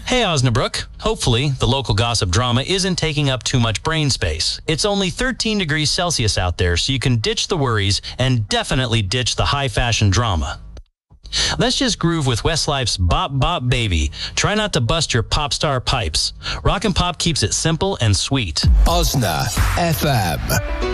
Hey Osnabrück. Hopefully, the local gossip drama isn't taking up too much brain space. It's only 13 degrees Celsius out there, so you can ditch the worries and definitely ditch the high fashion drama. Let's just groove with Westlife's Bop Bop Baby. Try not to bust your pop star pipes. Rock and Pop keeps it simple and sweet. Osna FM.